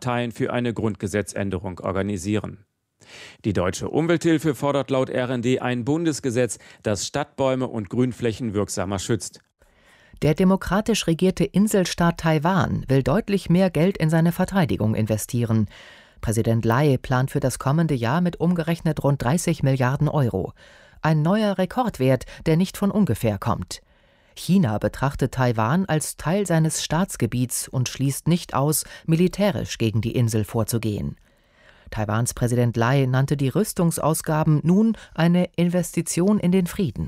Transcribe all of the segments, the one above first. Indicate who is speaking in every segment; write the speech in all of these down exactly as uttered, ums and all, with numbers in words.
Speaker 1: Parteien für eine Grundgesetzänderung organisieren. Die Deutsche Umwelthilfe fordert laut R N D ein Bundesgesetz, das Stadtbäume und Grünflächen wirksamer schützt.
Speaker 2: Der demokratisch regierte Inselstaat Taiwan will deutlich mehr Geld in seine Verteidigung investieren. Präsident Lai plant für das kommende Jahr mit umgerechnet rund dreißig Milliarden Euro. Ein neuer Rekordwert, der nicht von ungefähr kommt. China betrachtet Taiwan als Teil seines Staatsgebiets und schließt nicht aus, militärisch gegen die Insel vorzugehen. Taiwans Präsident Lai nannte die Rüstungsausgaben nun eine Investition in den Frieden.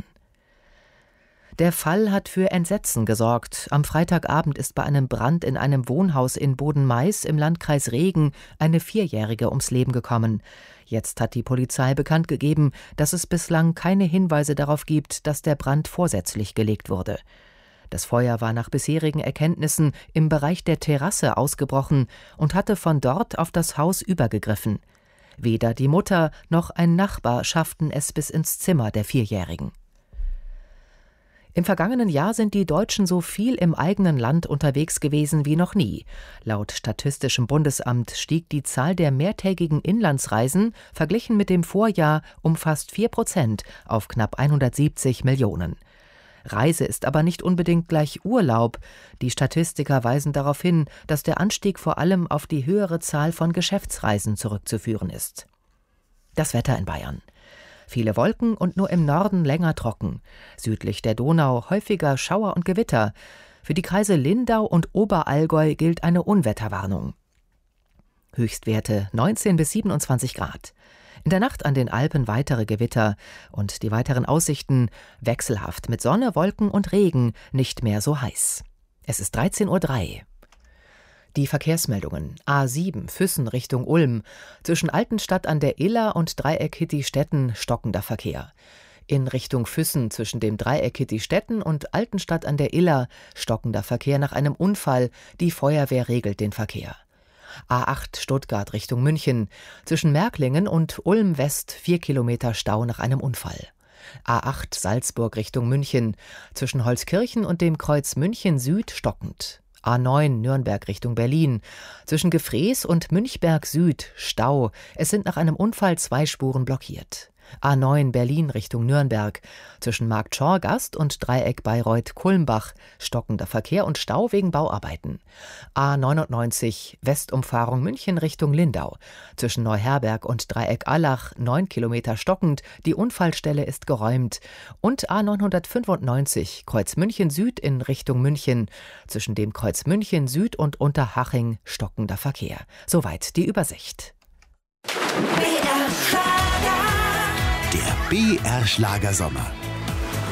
Speaker 2: Der Fall hat für Entsetzen gesorgt. Am Freitagabend ist bei einem Brand in einem Wohnhaus in Boden-Mais im Landkreis Regen eine Vierjährige ums Leben gekommen. Jetzt hat die Polizei bekannt gegeben, dass es bislang keine Hinweise darauf gibt, dass der Brand vorsätzlich gelegt wurde. Das Feuer war nach bisherigen Erkenntnissen im Bereich der Terrasse ausgebrochen und hatte von dort auf das Haus übergegriffen. Weder die Mutter noch ein Nachbar schafften es bis ins Zimmer der Vierjährigen. Im vergangenen Jahr sind die Deutschen so viel im eigenen Land unterwegs gewesen wie noch nie. Laut Statistischem Bundesamt stieg die Zahl der mehrtägigen Inlandsreisen verglichen mit dem Vorjahr um fast vier Prozent auf knapp hundertsiebzig Millionen. Reise ist aber nicht unbedingt gleich Urlaub. Die Statistiker weisen darauf hin, dass der Anstieg vor allem auf die höhere Zahl von Geschäftsreisen zurückzuführen ist. Das Wetter in Bayern. Viele Wolken und nur im Norden länger trocken. Südlich der Donau häufiger Schauer und Gewitter. Für die Kreise Lindau und Oberallgäu gilt eine Unwetterwarnung. Höchstwerte neunzehn bis siebenundzwanzig Grad. In der Nacht an den Alpen weitere Gewitter und die weiteren Aussichten wechselhaft mit Sonne, Wolken und Regen, nicht mehr so heiß. Es ist dreizehn Uhr drei. Die Verkehrsmeldungen. A sieben, Füssen Richtung Ulm. Zwischen Altenstadt an der Iller und Dreieck Hitti-Stetten stockender Verkehr. In Richtung Füssen zwischen dem Dreieck Hitti-Stetten und Altenstadt an der Iller stockender Verkehr nach einem Unfall. Die Feuerwehr regelt den Verkehr. A acht Stuttgart Richtung München. Zwischen Märklingen und Ulm West vier Kilometer Stau nach einem Unfall. A acht Salzburg Richtung München. Zwischen Holzkirchen und dem Kreuz München Süd stockend. A neun Nürnberg Richtung Berlin. Zwischen Gefrees und Münchberg Süd Stau. Es sind nach einem Unfall zwei Spuren blockiert. A neun Berlin Richtung Nürnberg. Zwischen Marktschorgast und Dreieck Bayreuth-Kulmbach stockender Verkehr und Stau wegen Bauarbeiten. A neunundneunzig Westumfahrung München Richtung Lindau. Zwischen Neuherberg und Dreieck Allach neun Kilometer stockend. Die Unfallstelle ist geräumt. Und A neunhundertfünfundneunzig Kreuz München Süd in Richtung München. Zwischen dem Kreuz München Süd und Unterhaching stockender Verkehr. Soweit die Übersicht.
Speaker 3: Der B R Schlagersommer.